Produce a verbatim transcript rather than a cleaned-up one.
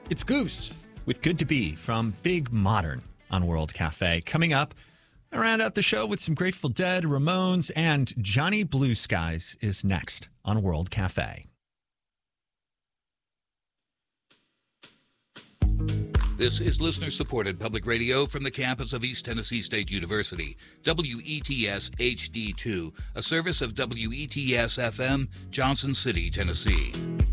It's Goose with Good to Be from Big Modern on World Cafe. Coming up, I round out the show with some Grateful Dead, Ramones, and Johnny Blue Skies is next on World Cafe. This is listener-supported public radio from the campus of East Tennessee State University. W E T S H D two, a service of W E T S F M, Johnson City, Tennessee.